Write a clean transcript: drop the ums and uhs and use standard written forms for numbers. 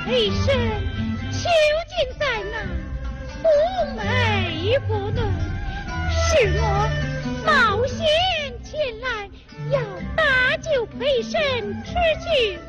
陪审究竟在哪？不美不论，是我冒险前来，要搭救陪审之举。